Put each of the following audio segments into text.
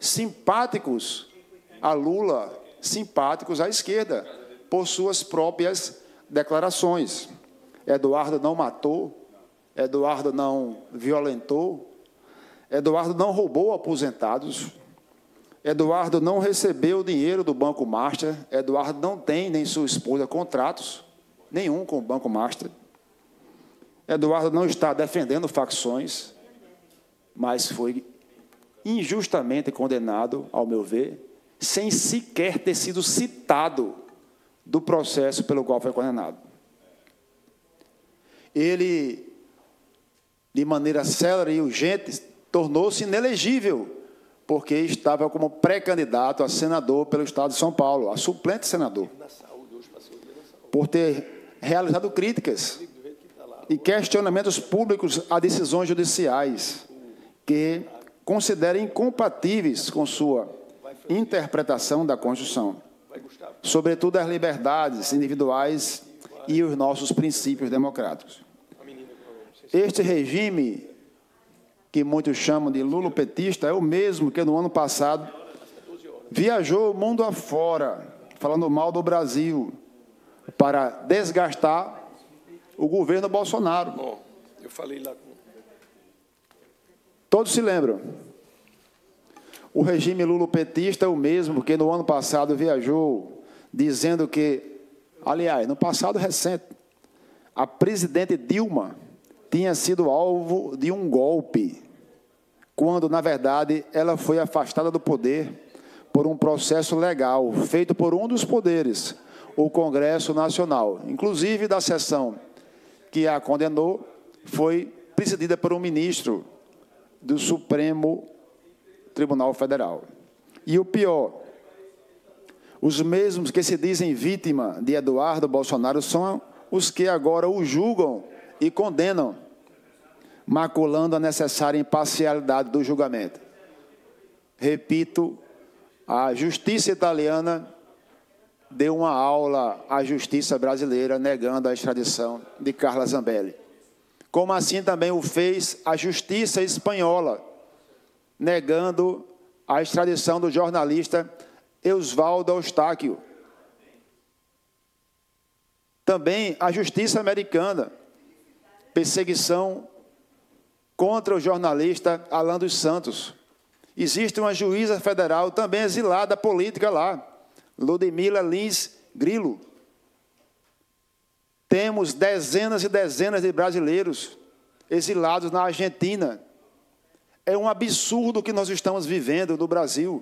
simpáticos a Lula, simpáticos à esquerda, por suas próprias declarações. Eduardo não matou, Eduardo não violentou, Eduardo não roubou aposentados, Eduardo não recebeu dinheiro do Banco Master, Eduardo não tem, nem sua esposa, contratos nenhum com o Banco Master. Eduardo não está defendendo facções, mas foi injustamente condenado, ao meu ver, sem sequer ter sido citado do processo pelo qual foi condenado. Ele, de maneira célere e urgente, tornou-se inelegível, porque estava como pré-candidato a senador pelo Estado de São Paulo, a suplente senador, por ter realizado críticas e questionamentos públicos a decisões judiciais que considerem incompatíveis com sua interpretação da Constituição, sobretudo as liberdades individuais e os nossos princípios democráticos. Este regime, que muitos chamam de lulopetista, é o mesmo que no ano passado viajou o mundo afora, falando mal do Brasil, para desgastar o governo Bolsonaro. Bom, eu falei lá com... Todos se lembram. O regime lulopetista é o mesmo que no ano passado viajou, dizendo que, aliás, no passado recente, a presidente Dilma tinha sido alvo de um golpe, quando, na verdade, ela foi afastada do poder por um processo legal, feito por um dos poderes, o Congresso Nacional. Inclusive, da sessão que a condenou, foi presidida por um ministro do Supremo Tribunal Federal. E o pior, os mesmos que se dizem vítima de Eduardo Bolsonaro são os que agora o julgam e condenam, maculando a necessária imparcialidade do julgamento. Repito, a justiça italiana deu uma aula à justiça brasileira negando a extradição de Carla Zambelli. Como assim também o fez a justiça espanhola, negando a extradição do jornalista Oswaldo Eustáquio. Também a justiça americana, perseguição contra o jornalista Alan dos Santos. Existe uma juíza federal também exilada política lá, Ludmila Lins Grillo. Temos dezenas e dezenas de brasileiros exilados na Argentina. É um absurdo o que nós estamos vivendo no Brasil.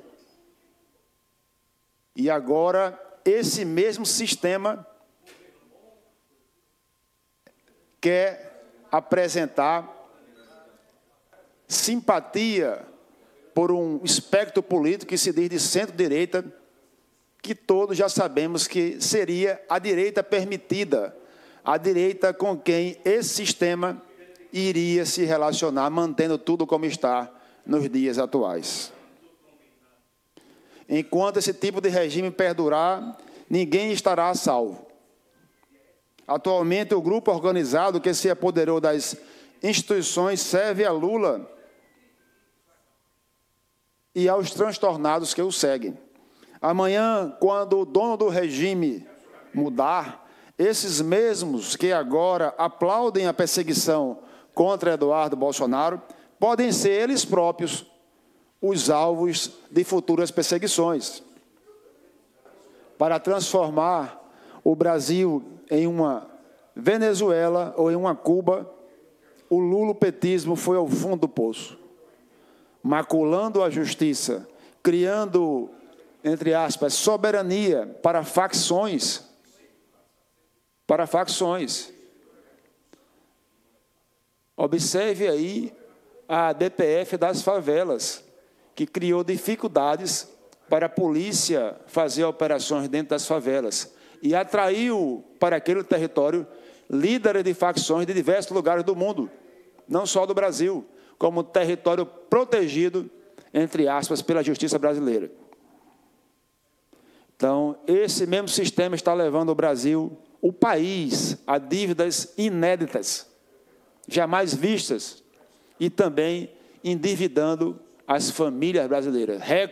E agora, esse mesmo sistema quer apresentar simpatia por um espectro político que se diz de centro-direita, que todos já sabemos que seria a direita permitida, a direita com quem esse sistema iria se relacionar, mantendo tudo como está nos dias atuais. Enquanto esse tipo de regime perdurar, ninguém estará a salvo. Atualmente, o grupo organizado que se apoderou das instituições serve a Lula e aos transtornados que o seguem. Amanhã, quando o dono do regime mudar, esses mesmos que agora aplaudem a perseguição contra Eduardo Bolsonaro, podem ser eles próprios os alvos de futuras perseguições. Para transformar o Brasil em uma Venezuela ou em uma Cuba, o lulopetismo foi ao fundo do poço, maculando a justiça, criando, entre aspas, soberania para facções. Observe aí a DPF das favelas, que criou dificuldades para a polícia fazer operações dentro das favelas e atraiu para aquele território líderes de facções de diversos lugares do mundo, não só do Brasil, como território protegido, entre aspas, pela justiça brasileira. Então, esse mesmo sistema está levando o Brasil, o país, a dívidas inéditas, jamais vistas, e também endividando as famílias brasileiras,